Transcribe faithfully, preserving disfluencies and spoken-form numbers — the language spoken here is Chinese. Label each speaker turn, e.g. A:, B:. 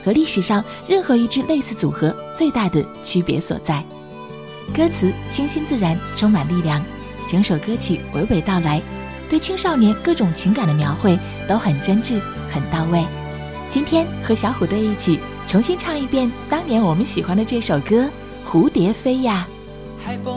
A: 和历史上任何一支类似组合最大的区别所在。歌词清新自然，充满力量，整首歌曲娓娓道来，对青少年各种情感的描绘都很真挚很到位。今天和小虎队一起重新唱一遍当年我们喜欢的这首歌《蝴蝶飞呀》。
B: 海风